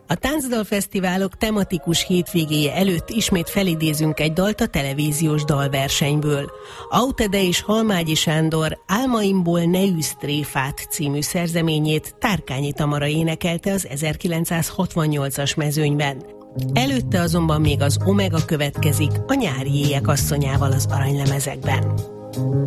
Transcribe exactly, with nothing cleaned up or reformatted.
A táncdalfesztiválok tematikus hétvégéje előtt ismét felidézünk egy dalt a televíziós dalversenyből. Autede és Halmágyi Sándor Álmaimból ne űzz tréfát című szerzeményét Tárkányi Tamara énekelte az ezerkilencszázhatvannyolcas mezőnyben. Előtte azonban még az Omega következik a Nyári éjek asszonyával az aranylemezekben.